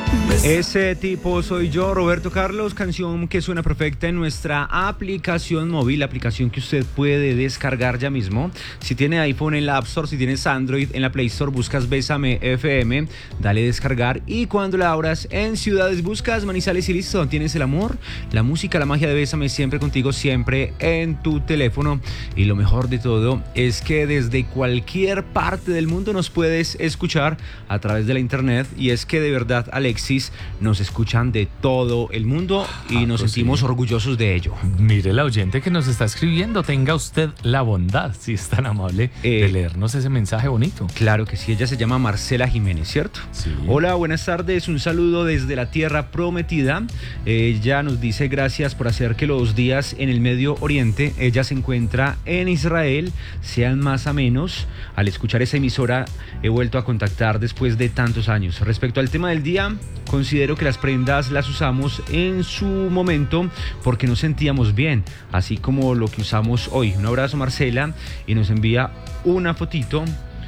Ese tipo soy yo, Roberto Carlos, canción que suena perfecta en nuestra aplicación móvil, aplicación que usted puede descargar ya mismo. Si tiene iPhone en la App Store, si tienes Android en la Play Store, buscas Bésame FM, dale descargar y cuando la abras en ciudades buscas Manizales y listo, tienes el amor, la música, la magia de Bésame siempre contigo, siempre en tu teléfono. Y lo mejor de todo es que desde cualquier parte del mundo nos puedes escuchar a través de la internet y es que de verdad, Alexis, nos escuchan de todo el mundo y nos sentimos orgullosos de ello. Mire la oyente que nos está escribiendo, tenga usted la bondad, si es tan amable, de leernos ese mensaje bonito. Claro que sí, ella se llama Marcela Jiménez, ¿cierto? Sí. Hola, buenas tardes, un saludo desde la tierra prometida. Ella nos dice gracias por hacer que los días en el Medio Oriente, ella se encuentra en Israel, sean más amenos. Al escuchar esa emisora he vuelto a contactar después de tantos años. Respecto al tema del día, considero que las prendas las usamos en su momento porque nos sentíamos bien, así como lo que usamos hoy. Un abrazo, Marcela, y nos envía una fotito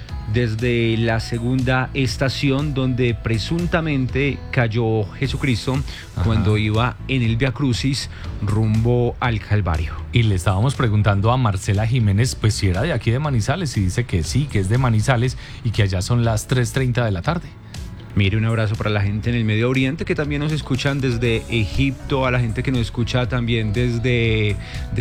desde la segunda estación donde presuntamente cayó Jesucristo cuando iba en el Vía Crucis rumbo al Calvario. Y le estábamos preguntando a Marcela Jiménez, pues si era de aquí de Manizales, y dice que sí, que es de Manizales y que allá son las 3:30 de la tarde. Mire, un abrazo para la gente en el Medio Oriente que también nos escuchan desde Egipto, a la gente que nos escucha también desde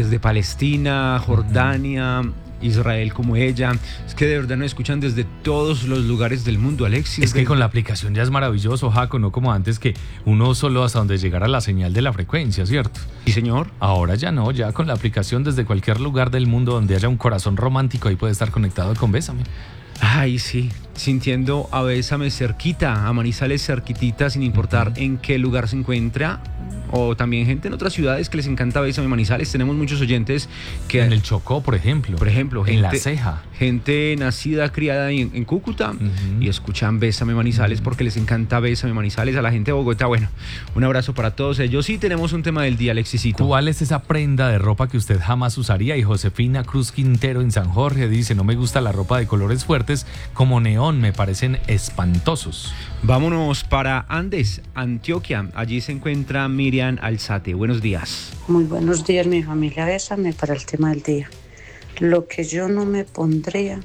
Palestina, Jordania, Israel como ella. Es que de verdad nos escuchan desde todos los lugares del mundo, Alexis. Es que con la aplicación ya es maravilloso, Jaco, no como antes que uno solo hasta donde llegara la señal de la frecuencia, ¿cierto? Sí, señor. Ahora ya no, ya con la aplicación desde cualquier lugar del mundo donde haya un corazón romántico ahí puede estar conectado con Bésame. Ay, sí, sintiendo a Bésame cerquita, a Manizales cerquitita, sin importar en qué lugar se encuentra. O también gente en otras ciudades que les encanta Bésame Manizales. Tenemos muchos oyentes que... En el Chocó, por ejemplo. Gente, en La Ceja. Gente nacida, criada en Cúcuta y escuchan Bésame Manizales porque les encanta Bésame Manizales. A la gente de Bogotá, bueno, un abrazo para todos ellos. Sí, tenemos un tema del día, Alexisito. ¿Cuál es esa prenda de ropa que usted jamás usaría? Y Josefina Cruz Quintero en San Jorge dice, no me gusta la ropa de colores fuertes como neón, me parecen espantosos. Vámonos para Andes, Antioquia. Allí se encuentra Miriam Alzate. Buenos días. Muy buenos días, mi familia. Bésame para el tema del día. Lo que yo no me pondría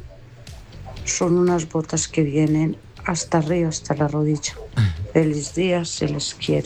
son unas botas que vienen hasta arriba, hasta la rodilla. Feliz día, se les quiere.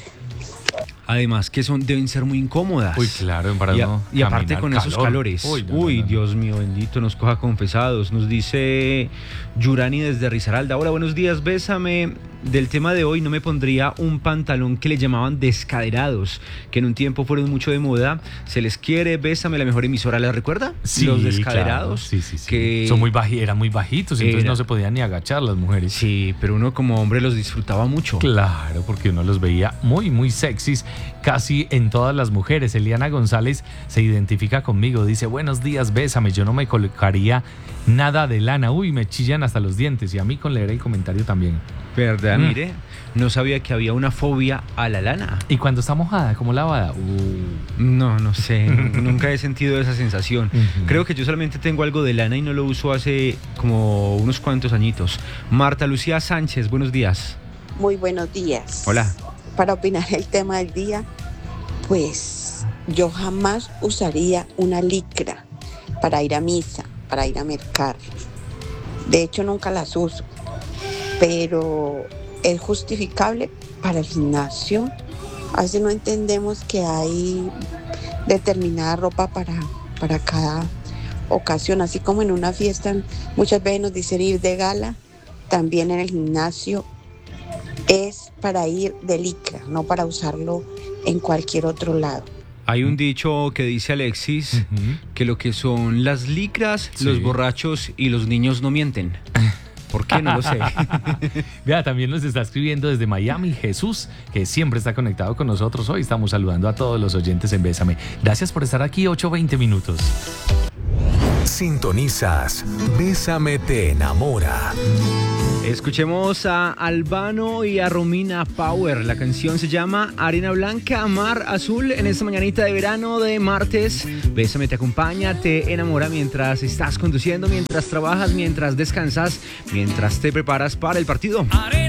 Además que deben ser muy incómodas. Uy, claro, para no y aparte con esos calores. Uy, Dios mío, bendito, nos coja confesados. Nos dice Yurani desde Risaralda. Hola, buenos días, Bésame. Del tema de hoy no me pondría un pantalón que le llamaban descaderados, que en un tiempo fueron mucho de moda. Se les quiere, Bésame, la mejor emisora, ¿la recuerda? Sí, los descaderados. Claro. Sí. Que eran muy bajitos, entonces no se podían ni agachar las mujeres. Sí, pero uno como hombre los disfrutaba mucho. Claro, porque uno los veía muy, muy sexys, casi en todas las mujeres. Eliana González se identifica conmigo, dice, buenos días, Bésame, yo no me colocaría nada de lana. Uy, me chillan hasta los dientes. Y a mí con leer el comentario también. ¿Verdad? Mire, no sabía que había una fobia a la lana. ¿Y cuando está mojada, cómo lavada? No sé, nunca he sentido esa sensación. Creo que yo solamente tengo algo de lana y no lo uso hace como unos cuantos añitos. Marta Lucía Sánchez, buenos días. Muy buenos días. Hola. Para opinar el tema del día, pues yo jamás usaría una licra para ir a misa, para ir a mercar. De hecho, nunca las uso. Pero es justificable para el gimnasio. A veces no entendemos que hay determinada ropa para cada ocasión, así como en una fiesta muchas veces nos dicen ir de gala, también en el gimnasio es para ir de licra, no para usarlo en cualquier otro lado. Hay un dicho que dice Alexis que lo que son las licras, los borrachos y los niños no mienten. ¿Por qué? No lo sé. Vea, también nos está escribiendo desde Miami Jesús, que siempre está conectado con nosotros. Hoy estamos saludando a todos los oyentes en Bésame. Gracias por estar aquí, 8:20 minutos. Sintonizas Bésame te enamora. Escuchemos a Albano y a Romina Power. La canción se llama Arena Blanca, Mar Azul. En esta mañanita de verano de martes, Bésame te acompaña, te enamora mientras estás conduciendo, mientras trabajas, mientras descansas, mientras te preparas para el partido.